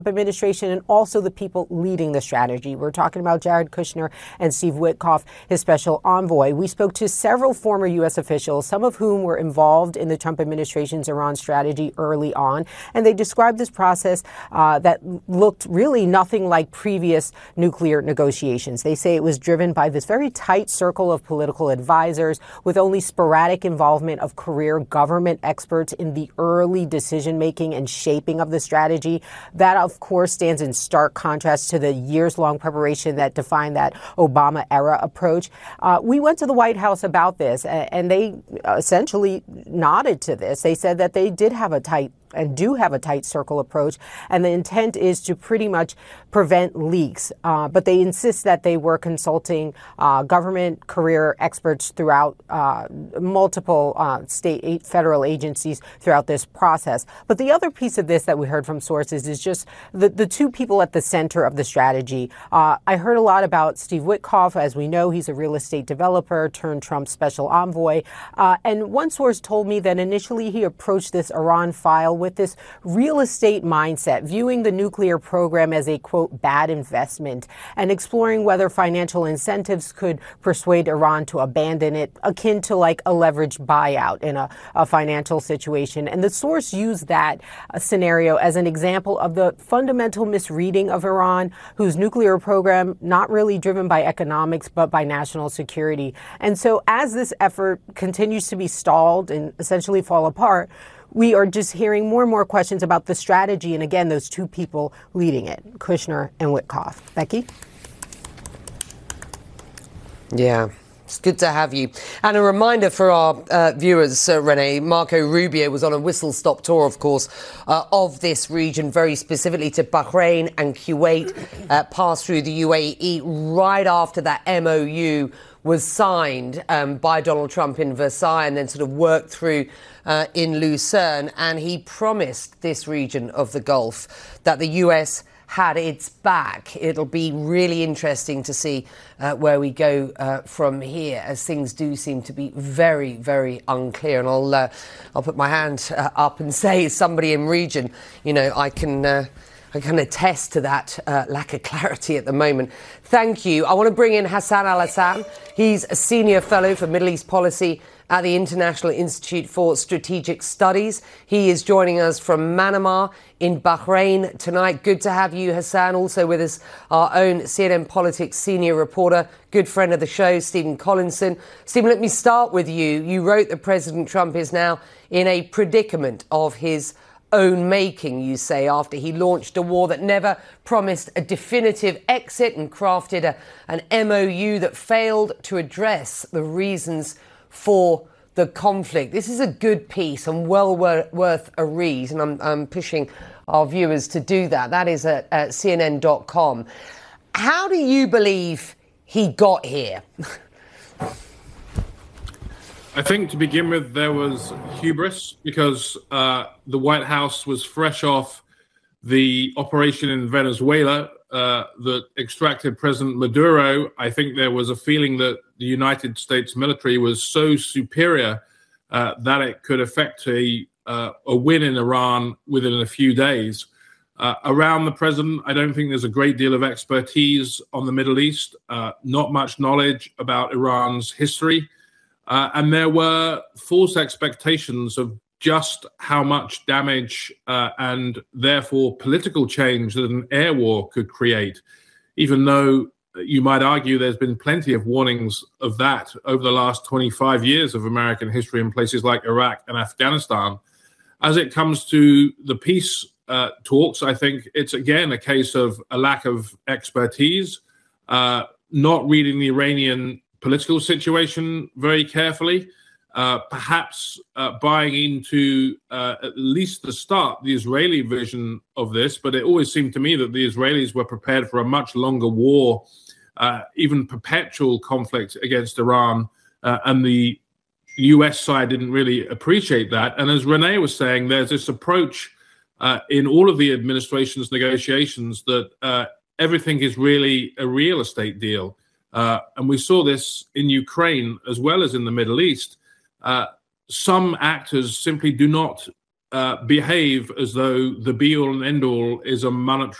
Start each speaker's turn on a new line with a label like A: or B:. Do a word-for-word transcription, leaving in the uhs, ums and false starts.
A: administration and also the people leading the strategy. We're talking about Jared Kushner and Steve Witkoff, his special envoy. We spoke to several former U S officials, some of whom were involved in the Trump administration's Iran strategy early on, and they described this process uh, that looked really nothing like previous nuclear negotiations. They say it was driven by this very tight circle of political advisors with only sporadic involvement of career government experts in the early decision-making and shaping of the strategy. That, of course, stands in stark contrast to the years-long preparation that defined that Obama-era approach. Uh, we went to the White House about this, and they essentially nodded to this. They said that they did have a tight and do have a tight circle approach, and the intent is to pretty much prevent leaks. Uh, but they insist that they were consulting uh, government career experts throughout uh, multiple uh, state, federal agencies throughout this process. But the other piece of this that we heard from sources is just the, the two people at the center of the strategy. Uh, I heard a lot about Steve Witkoff. As we know, he's a real estate developer turned Trump special envoy. Uh, and one source told me that initially he approached this Iran file with this real estate mindset, viewing the nuclear program as a, quote, bad investment and exploring whether financial incentives could persuade Iran to abandon it, akin to like a leveraged buyout in a, a financial situation. And the source used that uh, scenario as an example of the fundamental misreading of Iran, whose nuclear program not really driven by economics, but by national security. And so as this effort continues to be stalled and essentially fall apart, we are just hearing more and more questions about the strategy. And again, those two people leading it, Kushner and Witkoff. Becky?
B: Yeah. It's good to have you. And a reminder for our uh, viewers, uh, Renee, Marco Rubio was on a whistle-stop tour, of course, uh, of this region, very specifically to Bahrain and Kuwait, uh, passed through the U A E right after that M O U was signed um, by Donald Trump in Versailles and then sort of worked through uh, in Lucerne. And he promised this region of the Gulf that the U S had its back. It'll be really interesting to see uh, where we go uh, from here, as things do seem to be very, very unclear. And I'll uh, I'll put my hand uh, up and say, as somebody in region, you know, I can uh, I can attest to that uh, lack of clarity at the moment. Thank you. I want to bring in Hassan Al-Hassan. He's a senior fellow for Middle East policy at the International Institute for Strategic Studies. He is joining us from Manama in Bahrain tonight. Good to have you, Hassan. Also with us, our own C N N Politics senior reporter, good friend of the show, Stephen Collinson. Stephen, let me start with you. You wrote that President Trump is now in a predicament of his own making, you say, after he launched a war that never promised a definitive exit and crafted a, an M O U that failed to address the reasons for the conflict. This is a good piece and well wor- worth a read, and I'm, I'm pushing our viewers to do that. That is at, at C N N dot com. How do you believe he got here?
C: I think to begin with, there was hubris because uh, the White House was fresh off the operation in Venezuela uh, that extracted President Maduro. I think there was a feeling that the United States military was so superior uh, that it could effect a, uh, a win in Iran within a few days. Uh, around the president, I don't think there's a great deal of expertise on the Middle East, uh, not much knowledge about Iran's history. Uh, and there were false expectations of just how much damage uh, and therefore political change that an air war could create, even though you might argue there's been plenty of warnings of that over the last twenty-five years of American history in places like Iraq and Afghanistan. As it comes to the peace uh, talks, I think it's, again, a case of a lack of expertise, uh, not reading the Iranian political situation very carefully, uh, perhaps uh, buying into, uh, at least the start, the Israeli vision of this. But it always seemed to me that the Israelis were prepared for a much longer war, uh, even perpetual conflict against Iran. Uh, and the U S side didn't really appreciate that. And as Renee was saying, there's this approach uh, in all of the administration's negotiations that uh, everything is really a real estate deal. Uh, and we saw this in Ukraine as well as in the Middle East. Uh, some actors simply do not uh, behave as though the be all and end all is a monetary